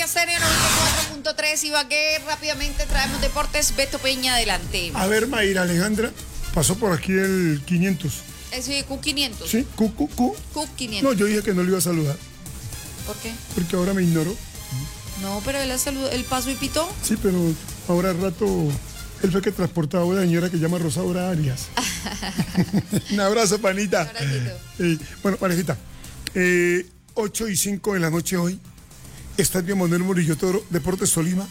Estéreo 94.3 Ibagué. Rápidamente traemos deportes. Beto Peña, adelante. A ver, Mayra Alejandra, pasó por aquí el 500. Sí, Q500. Sí, Q500. No, yo dije que no le iba a saludar. ¿Por qué? Porque ahora me ignoró. No, pero él pasó y pitó. Sí, pero ahora al rato él fue que transportaba a una señora que llama Rosaura Arias. Un abrazo, panita. Un abracito. Bueno, parejita. 8:05 de la noche hoy. Estadio Manuel Murillo Toro, Deportes Tolima.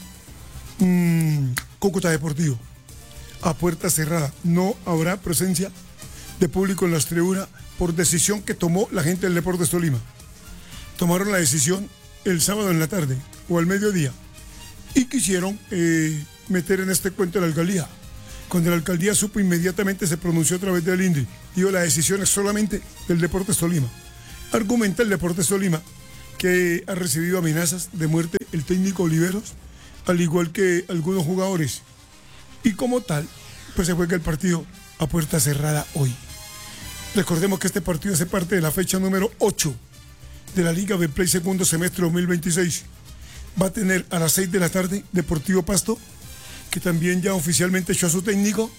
Cúcuta Deportivo. A puerta cerrada. No habrá presencia de público en las tribunas por decisión que tomó la gente del Deportes Tolima. Tomaron la decisión el sábado en la tarde o al mediodía y quisieron meter en este cuento la alcaldía. Cuando la alcaldía supo, inmediatamente se pronunció a través del INDRI. Dijo, la decisión es solamente del Deportes Tolima. Argumenta el Deportes Tolima que ha recibido amenazas de muerte el técnico Oliveros, al igual que algunos jugadores. Y como tal, pues se juega el partido a puerta cerrada hoy. Recordemos que este partido hace parte de la fecha número 8 de la Liga Betplay segundo semestre 2026. Va a tener a las 6 de la tarde Deportivo Pasto, que también ya oficialmente echó a su técnico,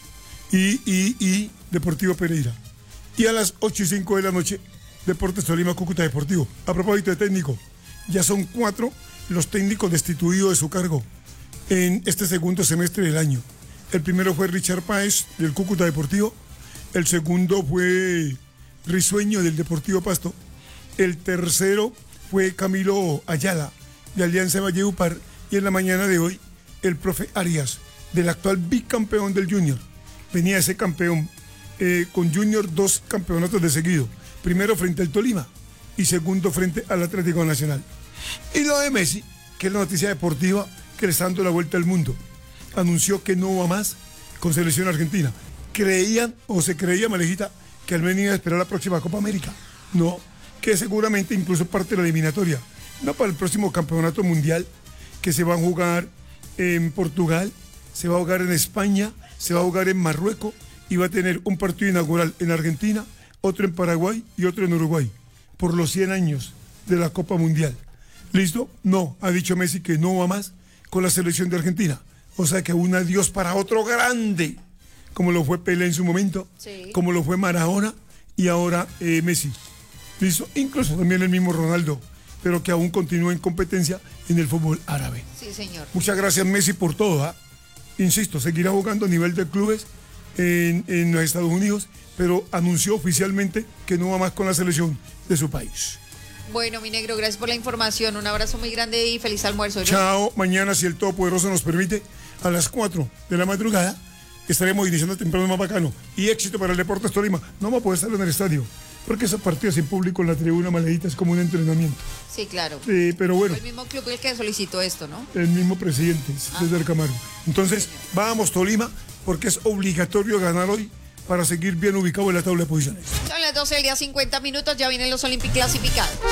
y Deportivo Pereira. Y a las 8:05 de la noche, Deportes Tolima Cúcuta Deportivo. A propósito de técnico, ya son 4 los técnicos destituidos de su cargo en este segundo semestre del año. El primero fue Richard Páez del Cúcuta Deportivo, el segundo fue Risueño del Deportivo Pasto, el tercero fue Camilo Ayala de Alianza Valledupar, y en la mañana de hoy el profe Arias, del actual bicampeón del Junior. Venía ese campeón con Junior 2 campeonatos de seguido. Primero frente al Tolima y segundo frente al Atlético Nacional. Y lo de Messi, que es la noticia deportiva que le está dando la vuelta al mundo. Anunció que no va más con selección argentina. Creían o se creía, Malejita, que al menos iba a esperar la próxima Copa América. No, que seguramente incluso parte de la eliminatoria. No para el próximo campeonato mundial que se va a jugar en Portugal, se va a jugar en España, se va a jugar en Marruecos y va a tener un partido inaugural en Argentina, otro en Paraguay y otro en Uruguay, por los 100 años de la Copa Mundial. ¿Listo? No, ha dicho Messi que no va más con la selección de Argentina. O sea que un adiós para otro grande, como lo fue Pelé en su momento, sí, como lo fue Maradona y ahora Messi. ¿Listo? Incluso también el mismo Ronaldo, pero que aún continúa en competencia en el fútbol árabe. Sí, señor. Muchas gracias, Messi, por todo. ¿Ah? Insisto, seguirá jugando a nivel de clubes en los Estados Unidos, pero anunció oficialmente que no va más con la selección de su país. Bueno, mi negro, gracias por la información. Un abrazo muy grande y feliz almuerzo. Chao. Mañana, si el Todopoderoso nos permite, a las 4 de la madrugada estaremos iniciando temprano más bacano. Y éxito para el Deportes Tolima. No vamos a poder estar en el estadio, porque esos partidos sin público en la tribuna, Malejita, es como un entrenamiento. Sí, claro. Pero bueno. El mismo club el que solicitó esto, ¿no? El mismo presidente, César Camargo. Entonces, vamos Tolima, porque es obligatorio ganar hoy para seguir bien ubicado en la tabla de posiciones. Son las 12 del día, 50 minutos, ya vienen los Olympic clasificados.